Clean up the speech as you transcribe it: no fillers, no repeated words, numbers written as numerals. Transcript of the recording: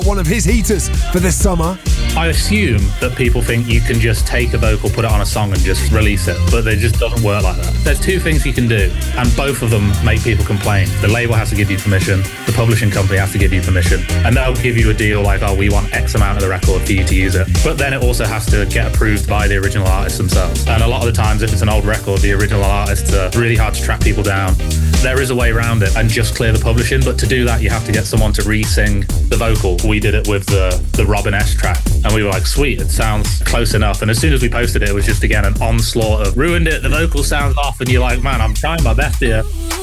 one of his heaters for this summer. I assume that people think you can just take a vocal, put it on a song and just release it, but it just doesn't work like that. There's two things you can do, and both of them make people complain. The label has to give you permission, the publishing company has to give you permission, and they'll give you a deal like, oh, we want X amount of the record for you to use it. But then it also has to get approved by the original artists themselves. And a lot of the times, if it's an old record, the original artists are really hard to track people down. There is a way around it and just clear the publishing, but to do that, you have to get someone to re-sing the vocal. We did it with the Robin S track, and we were like, sweet, it sounds close enough. And as soon as we posted it, it was just, again, an onslaught of ruined it, the vocal sounds off, and you're like, man, I'm trying my best here.